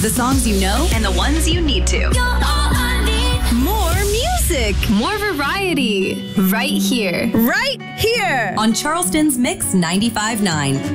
The songs you know and the ones you need to. More music. More variety. Right here. Right here. On Charleston's Mix 95.9.